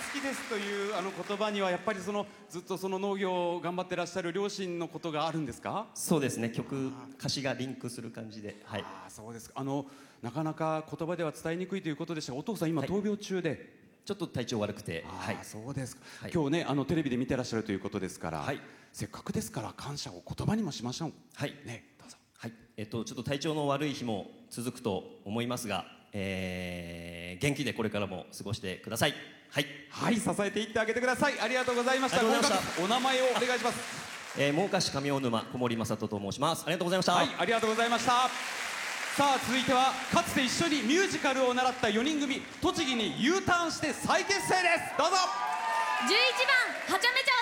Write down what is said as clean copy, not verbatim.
きですという言葉にはやっぱりずっとその農業を頑張ってらっしゃる両親のことがあるんですか？ そうですね、歌詞がリンクする感じで、はい。 そうですか。なかなか言葉では伝えにくいということでしたが、お父さん今闘病中で、 ちょっと体調悪くて、はい。 そうですか。 はい、 今日ねテレビで見てらっしゃるということですから、 はい、 せっかくですから感謝を言葉にもしましょう。 はいね、どうぞ。 はい。ちょっと体調の悪い日も続くと思いますが、元気でこれからも過ごしてください。はい、 はい、支えていってあげてください。ありがとうございました。お名前をお願いします。 真岡市上大沼小森正人と申します。ありがとうございました。 はい、ありがとうございました。さあ続いてはかつて一緒にミュージカルを習った4人組、栃木に U ターンして再結成です。どうぞ。 11番はちゃめちゃ